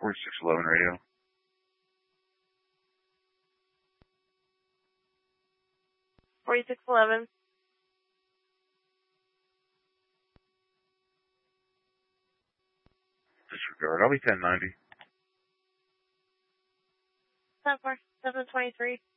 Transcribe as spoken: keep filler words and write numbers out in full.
forty-six eleven radio. forty-six eleven. Disregard. I'll be ten ninety. ten four, seven twenty-three.